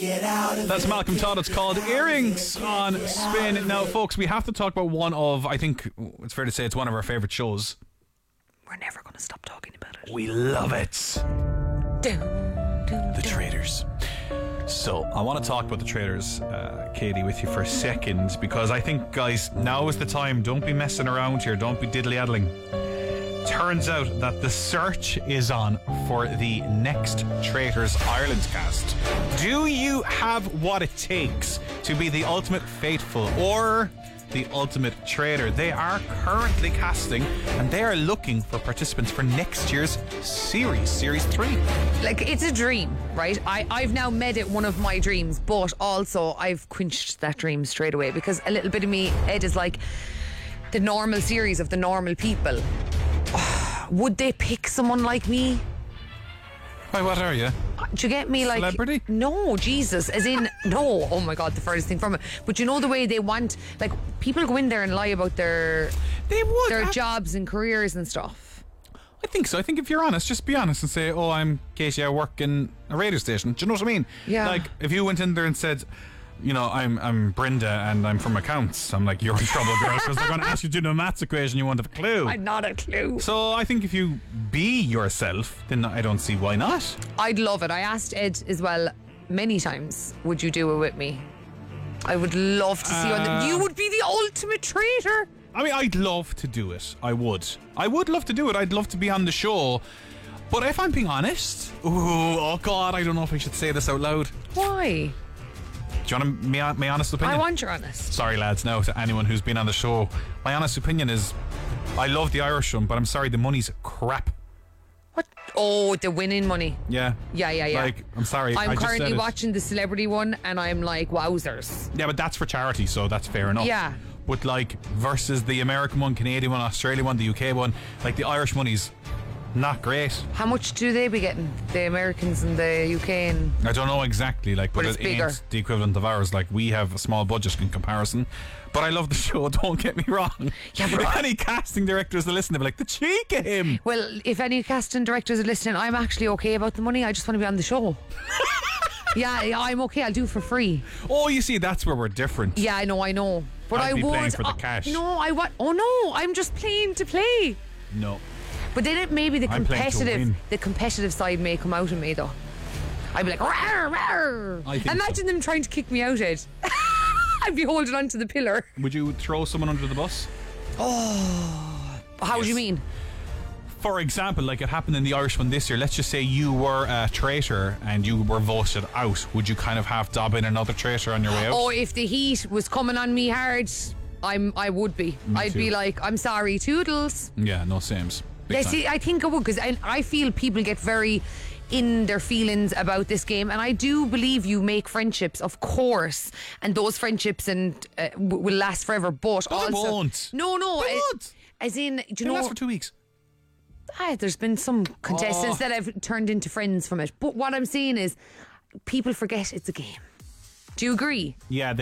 That's Malcolm Todd. It's called Earrings on Spin. Now, folks, we have to talk about one of, I think it's fair to say it's one of our favourite shows. We're never going to stop talking about it. We love it. The Traitors. So, I want to talk about The Traitors, Katie, with you for a second, because I think, guys, now is the time. Don't be messing around here. Don't be diddly-addling. Turns out that the search is on for the next Traitors Ireland cast. Do you have what it takes to be the ultimate faithful or the ultimate traitor? They are currently casting and they are looking for participants for next year's Series 3. Like, it's a dream, right? I've now made it one of my dreams, but also I've quenched that dream straight away because a little bit of me, Ed, is like the normal series of the normal people. Would they pick someone like me? Why, what are you? Do you get me? Like, celebrity? No, Jesus, as in, no. Oh my God, the furthest thing from it. But you know the way they want, like, people go in there and lie about their jobs and careers and stuff. I think so. I think if you're honest, just be honest and say, oh, I'm Katie, I work in a radio station. Do you know what I mean? Yeah. Like, if you went in there and said, you know, I'm Brenda and I'm from accounts, I'm like, you're in trouble, girl, because they're going to ask you to do a maths equation, you won't have a clue. I'm not a clue. So I think if you be yourself, then I don't see why not. I'd love it. I asked Ed as well many times, would you do it with me? I would love to see you on the... You would be the ultimate traitor. I mean, I'd love to do it. I would love to do it. I'd love to be on the show. But if I'm being honest, oh God, I don't know if I should say this out loud. Why? Do you want my honest opinion? I want your honest. Sorry, lads, now to anyone who's been on the show. My honest opinion is I love the Irish one, but I'm sorry, the money's crap. What? Oh, the winning money. Yeah. Yeah. Like, I'm sorry. I'm I just currently said it. watching the celebrity one and I'm like, wowzers. Yeah, but that's for charity, so that's fair enough. Yeah. But like, versus the American one, Canadian one, Australian one, the UK one, like the Irish money's not great. How much do they be getting, the Americans and the UK? And I don't know exactly, like, but it's it bigger. ain't the equivalent of ours. Like, we have a small budget in comparison. But I love the show, don't get me wrong. Yeah, but if any casting directors are listening, they'll be like, the cheek of him. Well, if any casting directors are listening, I'm actually okay about the money. I just want to be on the show. Yeah, I'm okay. I'll do it for free. Oh, you see, that's where we're different. Yeah, I know. But I'd I be would. playing for the cash. No, I want. Oh no, I'm just playing to play. No. But then it maybe I'm playing to win. the competitive side may come out of me though. I'd be like, rawr, rawr. I think Imagine them trying to kick me out, Ed. I'd be holding on to the pillar. Would you throw someone under the bus? How do you mean? For example, like it happened in the Irish one this year, let's just say you were a traitor and you were voted out. Would you kind of have dob in another traitor on your way out? Oh, if the heat was coming on me hard, I would be. I'd be like, I'm sorry, toodles. Yeah, no sames. Yeah, see, I think I would, because I feel people get very in their feelings about this game, and I do believe you make friendships, of course, and those friendships will last forever. But They also, won't. No, They won't. as in, do you They know? last for 2 weeks. There's been some contestants that have turned into friends from it. But what I'm saying is, people forget it's a game. Do you agree? Yeah,